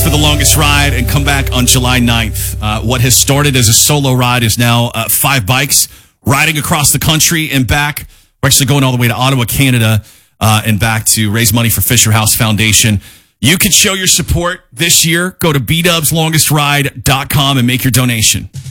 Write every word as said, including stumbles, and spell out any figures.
for the longest ride and come back on July ninth. Uh, what has started as a solo ride is now uh, five bikes riding across the country and back. We're actually going all the way to Ottawa, Canada, uh, and back to raise money for Fisher House Foundation. You can show your support this year. Go to b dubs longest ride dot com and make your donation.